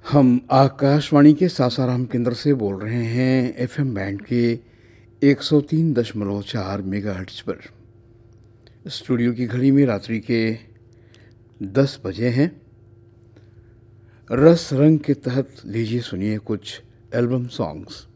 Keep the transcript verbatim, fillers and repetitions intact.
हम आकाशवाणी के सासाराम केंद्र से बोल रहे हैं एफएम बैंड के एक सौ तीन दशमलव चार मेगाहर्ट्ज पर। स्टूडियो की घड़ी में रात्रि के दस बजे हैं। रस रंग के तहत लीजिए सुनिए कुछ एल्बम सॉन्ग्स।